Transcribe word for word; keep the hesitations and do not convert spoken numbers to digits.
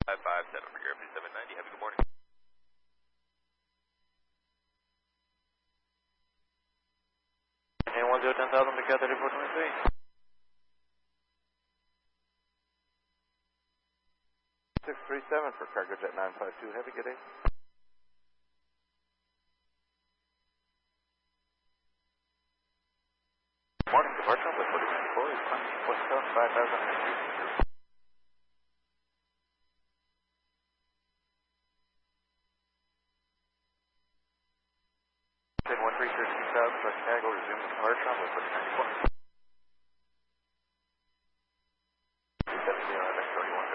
five five seven for Garrett seven ninety. Have a good morning. And one zero ten thousand to Cat thirty-four twenty-three. six three seven for Cargo Jet nine five two. Have a good day. Morning, departure with forty-nine four is West Coast five thousand three. one three thirteen thousand for Chicago, resume departure with forty-nine four.